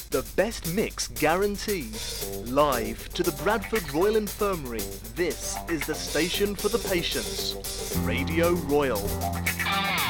The best mix guaranteed. Live to the Bradford Royal Infirmary, this is the station for the patients. Radio Royal.